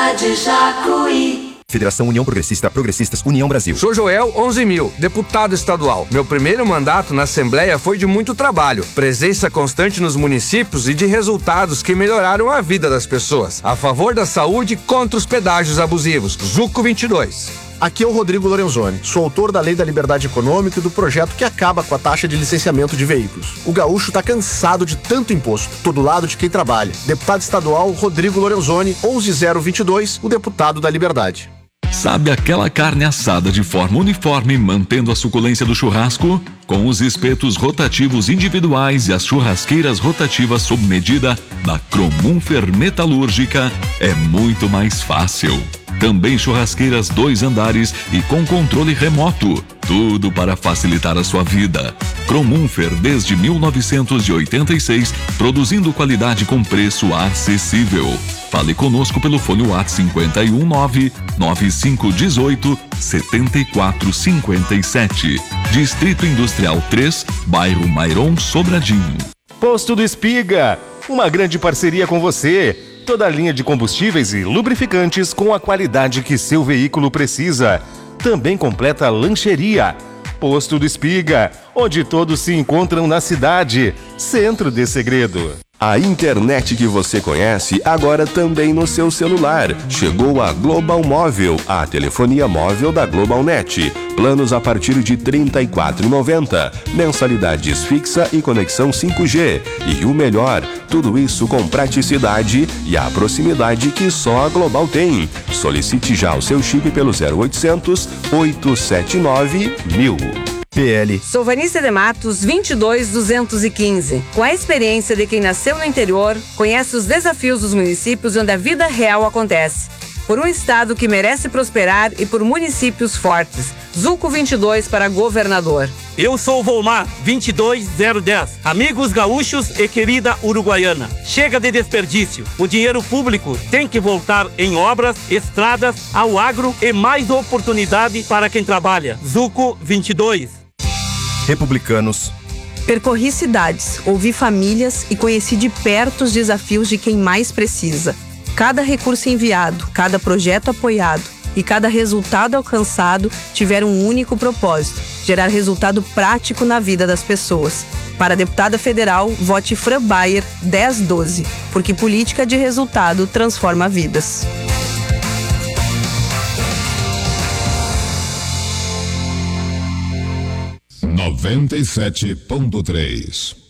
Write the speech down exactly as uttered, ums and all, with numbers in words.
Cidade Jacuí. Federação União Progressista, Progressistas, União Brasil. Sou Joel onze mil, deputado estadual. Meu primeiro mandato na Assembleia foi de muito trabalho, presença constante nos municípios e de resultados que melhoraram a vida das pessoas. A favor da saúde, contra os pedágios abusivos. Zuco vinte e dois. Aqui é o Rodrigo Lorenzoni. Sou autor da Lei da Liberdade Econômica e do projeto que acaba com a taxa de licenciamento de veículos. O gaúcho tá cansado de tanto imposto, todo lado de quem trabalha. Deputado estadual Rodrigo Lorenzoni, onze zero vinte e dois, o deputado da Liberdade. Sabe aquela carne assada de forma uniforme, mantendo a suculência do churrasco? Com os espetos rotativos individuais e as churrasqueiras rotativas sob medida da Cromunfer Metalúrgica, é muito mais fácil. Também churrasqueiras dois andares e com controle remoto. Tudo para facilitar a sua vida. Cromunfer desde mil novecentos e oitenta e seis, produzindo qualidade com preço acessível. Fale conosco pelo fone WhatsApp cinco um nove, nove cinco um oito, sete quatro cinco sete. Distrito Industrial três, bairro Mairon, Sobradinho. Posto do Espiga, uma grande parceria com você. Toda a linha de combustíveis e lubrificantes com a qualidade que seu veículo precisa. Também completa a lancheria. Posto do Espiga, onde todos se encontram na cidade. Centro de Segredo. A internet que você conhece agora também no seu celular. Chegou a Global Móvel, a telefonia móvel da GlobalNet. Planos a partir de trinta e quatro reais e noventa centavos. Mensalidades fixa e conexão cinco G. E o melhor, tudo isso com praticidade e a proximidade que só a Global tem. Solicite já o seu chip pelo zero oitocentos, oitocentos e setenta e nove mil. P L. Sou Vanícia de Matos, vinte e dois duzentos e quinze. Com a experiência de quem nasceu no interior, conhece os desafios dos municípios onde a vida real acontece. Por um estado que merece prosperar e por municípios fortes. Zuco vinte e dois para governador. Eu sou o Volmar, vinte e dois zero dez. Amigos gaúchos e querida uruguaiana. Chega de desperdício. O dinheiro público tem que voltar em obras, estradas, ao agro e mais oportunidade para quem trabalha. Zuco vinte e dois. Republicanos. Percorri cidades, ouvi famílias e conheci de perto os desafios de quem mais precisa. Cada recurso enviado, cada projeto apoiado e cada resultado alcançado tiveram um único propósito: gerar resultado prático na vida das pessoas. Para a deputada federal, vote Fran Bayer dez doze, porque política de resultado transforma vidas. noventa e sete ponto três